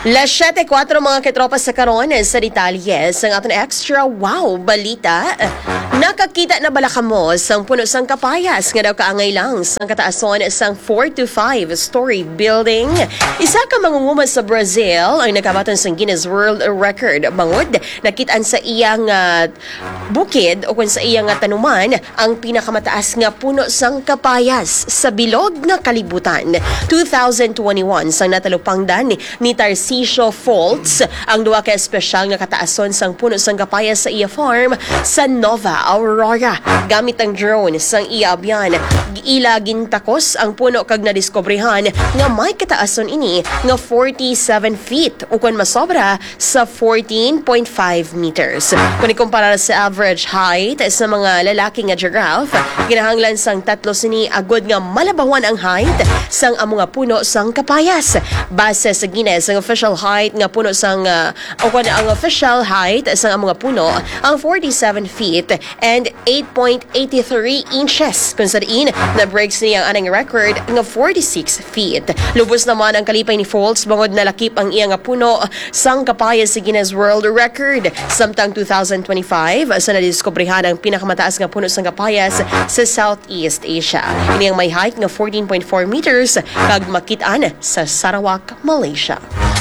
Las 7:04 mga katropa sa karon sa detalye ang aton extra wow balita. Nakakita na bala kamo sang puno sang kapayas nga daw kaangay lang sang kataason sang 4 to 5 story building. Isa ka mangunguma sa Brazil ang nakabaton sang Guinness World Record bangod nakitaan sa iyang bukid o kung sa iyang tanuman ang pinakamataas nga puno sang kapayas sa bilog nga kalibutan. 2021 sang natalupangdan ni Tarcisio Foltz ang duwa ka espesyal nga kataason sang puno sang kapayas sa iya farm sa Nova Aurora. Gamit ang drone sang iya abyan, ila gintakos ang puno kag nadiskobrehan nga may kataason ini nga 47 feet o kung masobra sa 14.5 meters. Kung ikumpara sa average height sa mga lalaki nga giraffe, kinahanglan sang tatlo sini agod nga malabawan ang height sang amo nga puno sang kapayas. Base sa Guinness, ang official height nga puno sang ang official height sang amo nga puno ang 47 feet and 8.83 inches. Kung sa diin, na-breaks niya ang anang record nga 46 feet. Lubos naman ang kalipay ni Foltz bangod nalakip ang iya nga puno sang kapayas sa Guinness World Record. Samtang 2025, sa nadiskobrehan ang pinakamataas nga puno sang kapayas sa Southeast Asia. Ini ang may height nga 14.4 meters kag makitaan sa Sarawak, Malaysia.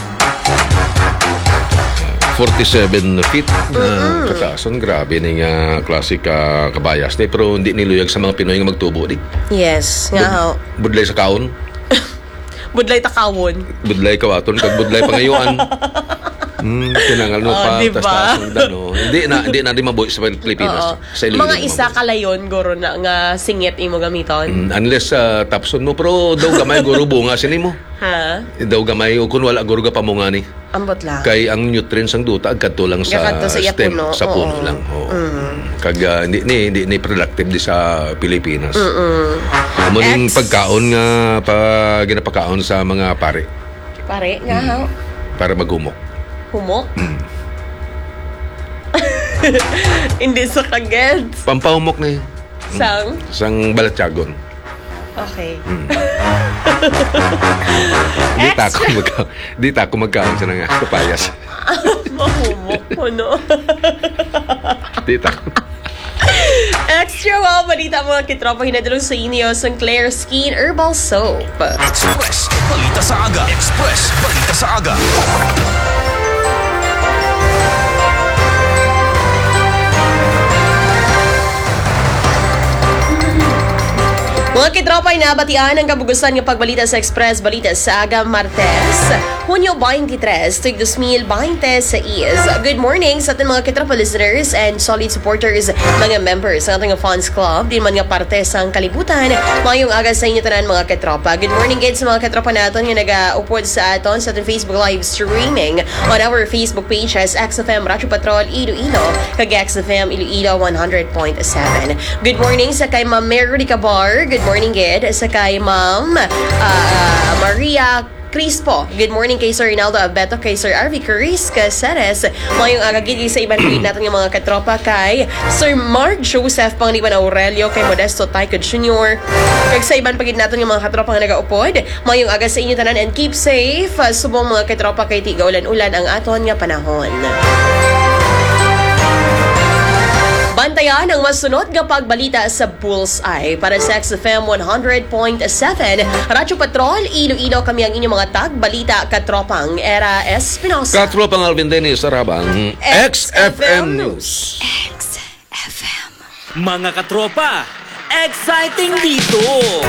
47 feet na kataason. Grabe na nga classic kabayas. Pero hindi niluyag sa mga Pinoy nga magtubo. Di? Yes. Nga. Budlay sa kaon. Budlay takawon. Budlay kawaton. Kag budlay pangayuan. Tinangal mo pa. Diba? Hindi na mabuhay sa Pilipinas. Sa mga isa kalayon guro na nga singit imo gamiton. Unless tapson mo. Pero daw gamay guro bunga sini mo. Ha? Daw gamay o kung wala guro ka pamunga ni. Ambot lang. Kay ang nutrients ang duta agkadto lang sa stem, puno. sa puno lang. Kag hindi productive di sa Pilipinas. Amo ning pagkaon nga ginapakaon sa mga pare. Pare nga Para maghumok. Humok? Hindi sa kageds. Pampahumok na sang balatyagon. Okay. Di ta ako magkaon sa nga kapayas. Mahumok ko, no? Di ta. Extra wow, balita mga kitropa, hinadulong sa inyo sa Claire Skin Herbal Soap. Express, balita sa aga. Express, balita sa aga. Mga kitropa, inabatian ang kabugusan ng pagbalita sa Express Balita sa Aga Martes, Hunyo 23, tuig 2026. Good morning sa ating mga kitropa listeners and solid supporters, mga members ng ating fans club, din man nga parte sa kalibutan. Mayong aga sa inyo tanan mga kitropa. Good morning again sa mga kitropa natin yung nag-upod sa atin sa ating Facebook live streaming on our Facebook page as XFM Radyo Patrol Iloilo, kag XFM Iloilo 100.7. Good morning sa kay Ma'am Mary Cabar. Good morning, Gid. Sa kay Ma'am Maria Crispo. Good morning kay Sir Rinaldo Abeto, kay Sir Arvi Caris Caceres. Mayong agagid sa ibang tweet natin yung mga katropa kay Sir Mark Joseph Pangliban Aurelio, kay Modesto Taikod Jr. Kag sa ibang pagid natin yung mga katropa nga nagaupod. Mayong aga sa inyo tanan and keep safe. Subong mga katropa kay tiga ulan-ulan ang aton nga panahon. Bantayan ang masunod nga pagbalita sa Bullseye para sa XFM 100.7 Radyo Patrol Iloilo. Kami ang inyong mga tagbalita katropang Era Espinosa. Katropang Alvin Dennis Sarabang, XFM News. Mga katropa, exciting dito!